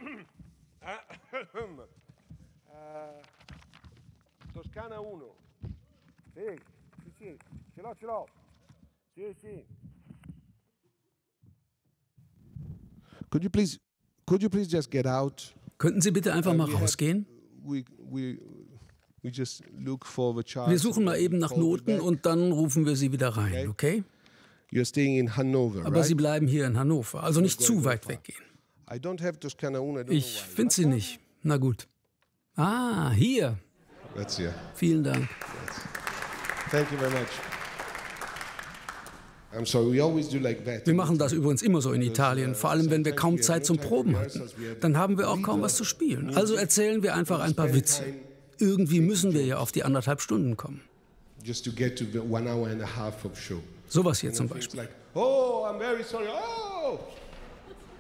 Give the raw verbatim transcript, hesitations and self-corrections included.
Toscana uno. Sì, sì, sì, ce l'ho, ce l'ho. Sì, sì. Could you please, could you please just get out? Könnten Sie bitte einfach mal rausgehen? We, we, we just look for the charts. Wir suchen mal eben nach Noten und dann rufen wir Sie wieder rein, okay? You're staying in Hanover, Aber Sie bleiben hier in Hannover, also nicht zu weit weggehen. I don't have Toscana uno. Ich finde sie nicht. Na gut. Ah, hier. That's here. Vielen Dank. Thank you very much. I'm sorry, we always do like that. Wir machen das übrigens immer so in Italien, vor allem wenn wir kaum Zeit zum Proben hatten. Dann haben wir auch kaum was zu spielen. Also erzählen wir einfach ein paar Witze. Irgendwie müssen wir ja auf die anderthalb Stunden kommen. Just to get to the one hour and a half of show. Sowas hier zum Beispiel. Like, oh, I'm very sorry. Oh!